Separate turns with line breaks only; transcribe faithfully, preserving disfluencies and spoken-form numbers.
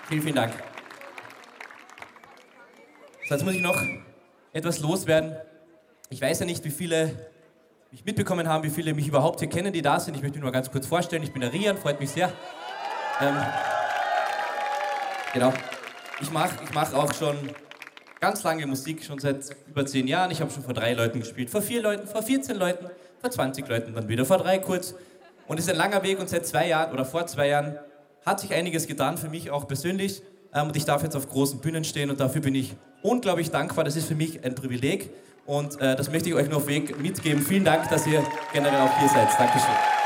Vielen, vielen Dank. So, jetzt muss ich noch etwas loswerden. Ich weiß ja nicht, wie viele mich mitbekommen haben, wie viele mich überhaupt hier kennen, die da sind. Ich möchte mich nur ganz kurz vorstellen. Ich bin der Rian, freut mich sehr. Ähm, genau. Ich mache ich mach auch schon ganz lange Musik, schon seit über zehn Jahren. Ich habe schon vor drei Leuten gespielt, vor vier Leuten, vor vierzehn Leuten, vor zwanzig Leuten, dann wieder vor drei kurz. Und es ist ein langer Weg und seit zwei Jahren oder vor zwei Jahren hat sich einiges getan für mich auch persönlich. Ähm, und ich darf jetzt auf großen Bühnen stehen und dafür bin ich unglaublich dankbar. Das ist für mich ein Privileg und äh, das möchte ich euch noch auf Weg mitgeben. Vielen Dank, dass ihr generell auch hier seid. Dankeschön.